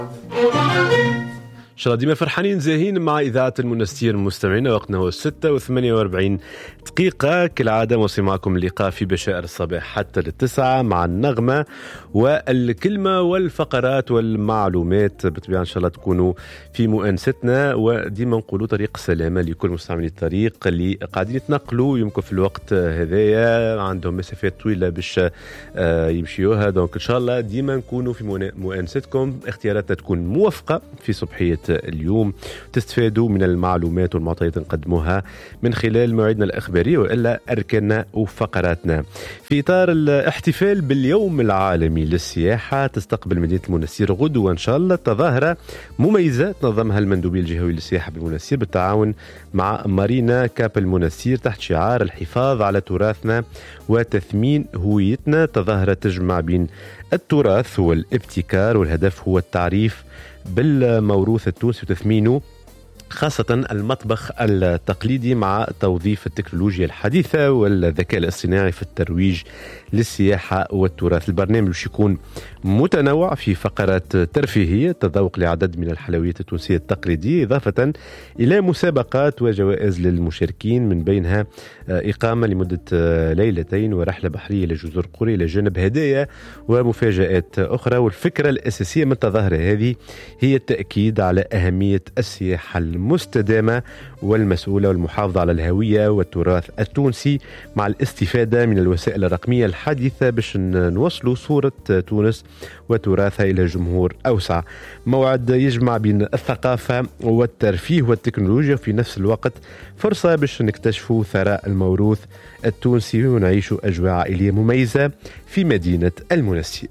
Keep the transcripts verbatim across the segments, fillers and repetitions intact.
إن شاء الله ديما فرحانين زاهين مع إذاعة المنستير مستمعينا. وقتنا هو ستة وثمانية وأربعين دقيقة كالعادة. موصي معكم اللقاء في بشائر الصباح حتى للتسعة مع النغمة والكلمة والفقرات والمعلومات. بطبيعة إن شاء الله تكونوا في مؤانستنا، وديما نقولوا طريق سلامة لكل مستعملي الطريق اللي قاعدين يتنقلوا يمكن في الوقت هذايا عندهم مسافات طويلة باش يمشيوها. دونك إن شاء الله ديما نكونوا في مؤانستكم، اختياراتنا تكون موفقة في صبحية اليوم، تستفادوا من المعلومات والمعطيات نقدموها من خلال موعدنا الإخباري وإلا أركاننا وفقراتنا. في إطار الاحتفال باليوم العالمي للسياحة، تستقبل مدينة المنستير غدوة إن شاء الله تظاهرة مميزة تنظمها المندوبية الجهوي للسياحة بالمنستير بالتعاون مع مارينا كاب المنستير تحت شعار الحفاظ على تراثنا وتثمين هويتنا. تظاهرة تجمع بين التراث والابتكار، والهدف هو التعريف بالموروث التونسي وتثمينه، خاصة المطبخ التقليدي، مع توظيف التكنولوجيا الحديثة والذكاء الاصطناعي في الترويج للسياحة والتراث. البرنامج باش يكون متنوع في فقرات ترفيهية، تذوق لعدد من الحلويات التونسية التقليدية، إضافة إلى مسابقات وجوائز للمشاركين، من بينها إقامة لمدة ليلتين ورحلة بحرية لجزر قري إلى جانب هدايا ومفاجآت أخرى. والفكرة الأساسية من التظاهرة هذه هي التأكيد على أهمية السياحة المستدامة والمسؤولة والمحافظة على الهوية والتراث التونسي، مع الاستفادة من الوسائل الرقمية الحديثة باش نوصلوا صورة تونس وتراثها إلى جمهور أوسع. موعد يجمع بين الثقافة والترفيه والتكنولوجيا، في نفس الوقت فرصة باش نكتشفوا ثراء الموروث التونسي ونعيشوا أجواء عائلية مميزة في مدينة المنستير.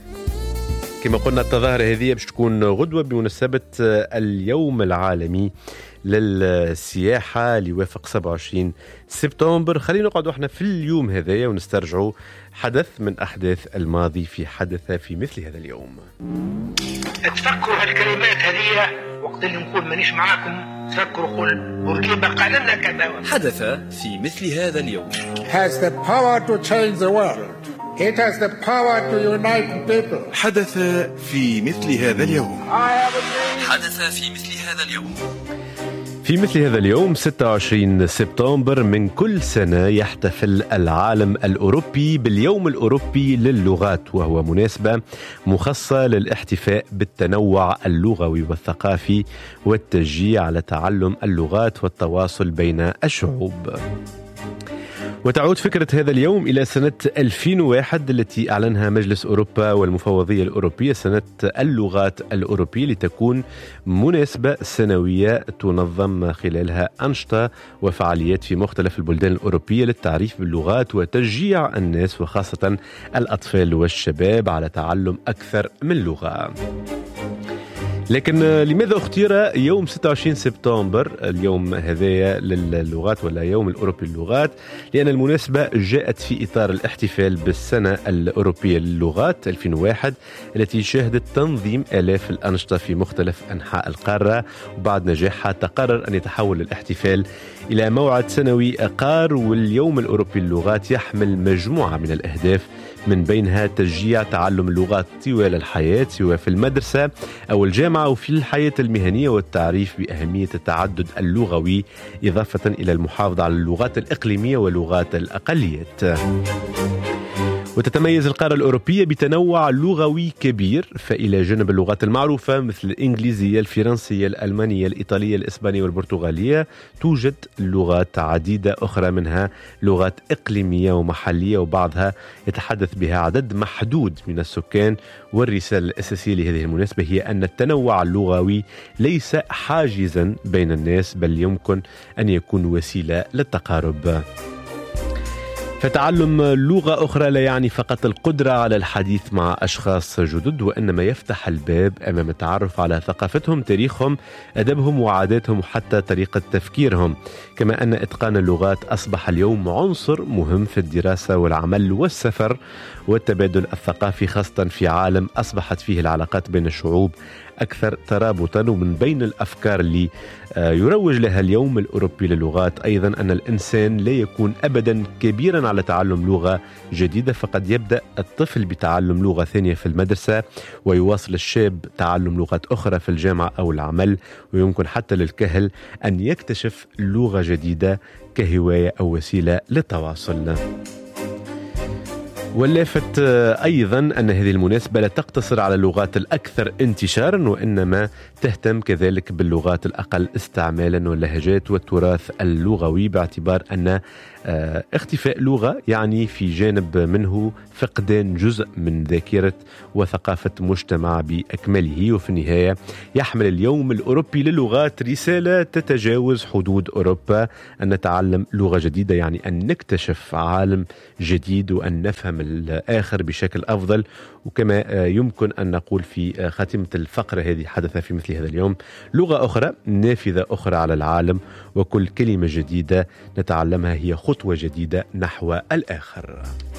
كما قلنا التظاهرة هذه باش تكون غدوة بمناسبة اليوم العالمي للسياحة اللي يوافق سبعة وعشرين سبتمبر. خلينا نقعد احنا في اليوم هذايا ونسترجعوا حدث من أحداث الماضي في حدث في مثل هذا اليوم. تفكروا هالكلمات هذه وقت اللي نقول مانيش معاكم، تفكروا قول بورقيبة قال لنا كذا. حدث في مثل هذا اليوم. has the power to change the world. It has the power to unite people. حدث في مثل هذا اليوم. حدث في مثل هذا اليوم. في مثل هذا اليوم ستة وعشرين سبتمبر من كل سنة يحتفل العالم الأوروبي باليوم الأوروبي للغات، وهو مناسبة مخصصة للاحتفاء بالتنوع اللغوي والثقافي والتشجيع على تعلم اللغات والتواصل بين الشعوب. وتعود فكرة هذا اليوم إلى سنة ألفين وواحد التي أعلنها مجلس أوروبا والمفوضية الأوروبية سنة اللغات الأوروبية، لتكون مناسبة سنوية تنظم خلالها أنشطة وفعاليات في مختلف البلدان الأوروبية للتعريف باللغات وتشجيع الناس وخاصة الأطفال والشباب على تعلم أكثر من لغة. لكن لماذا اختير يوم ستة وعشرين سبتمبر اليوم هذايا للغات ولا يوم الأوروبي للغات؟ لأن المناسبة جاءت في إطار الاحتفال بالسنة الأوروبية للغات ألفين وواحد التي شهدت تنظيم آلاف الأنشطة في مختلف أنحاء القارة، وبعد نجاحها تقرر أن يتحول الاحتفال إلى موعد سنوي أقار. واليوم الأوروبي للغات يحمل مجموعة من الأهداف، من بينها تشجيع تعلم اللغات طوال الحياة سواء في المدرسة أو الجامعة أو في الحياة المهنية، والتعريف بأهمية التعدد اللغوي، إضافة إلى المحافظة على اللغات الإقليمية ولغات الأقليات. وتتميز القارة الأوروبية بتنوع لغوي كبير، فإلى جانب اللغات المعروفة مثل الإنجليزية، الفرنسية، الألمانية، الإيطالية، الإسبانية والبرتغالية، توجد لغات عديدة أخرى منها لغات إقليمية ومحلية، وبعضها يتحدث بها عدد محدود من السكان. والرسالة الأساسية لهذه المناسبة هي أن التنوع اللغوي ليس حاجزا بين الناس، بل يمكن أن يكون وسيلة للتقارب. فتعلم لغة أخرى لا يعني فقط القدرة على الحديث مع أشخاص جدد، وإنما يفتح الباب أمام التعرف على ثقافتهم، تاريخهم، أدبهم وعاداتهم وحتى طريقة تفكيرهم. كما أن إتقان اللغات أصبح اليوم عنصر مهم في الدراسة والعمل والسفر والتبادل الثقافي، خاصة في عالم أصبحت فيه العلاقات بين الشعوب أكثر ترابطا. ومن بين الأفكار اللي يروج لها اليوم الأوروبي للغات أيضا أن الإنسان لا يكون أبدا كبيرا على تعلم لغة جديدة، فقد يبدأ الطفل بتعلم لغة ثانية في المدرسة، ويواصل الشاب تعلم لغات أخرى في الجامعة أو العمل، ويمكن حتى للكهل أن يكتشف لغة جديدة كهواية أو وسيلة للتواصل. واللافت أيضا أن هذه المناسبة لا تقتصر على اللغات الأكثر انتشارا، وإنما تهتم كذلك باللغات الأقل استعمالا واللهجات والتراث اللغوي، باعتبار أن اختفاء لغة يعني في جانب منه فقدان جزء من ذاكرة وثقافة مجتمع بأكمله. وفي النهاية يحمل اليوم الأوروبي للغات رسالة تتجاوز حدود أوروبا، أن نتعلم لغة جديدة يعني أن نكتشف عالم جديد وأن نفهم الآخر بشكل أفضل. وكما يمكن أن نقول في خاتمة الفقرة هذه حدث في مثل هذا اليوم، لغة أخرى نافذة أخرى على العالم، وكل كلمة جديدة نتعلمها هي خطوة جديدة نحو الآخر.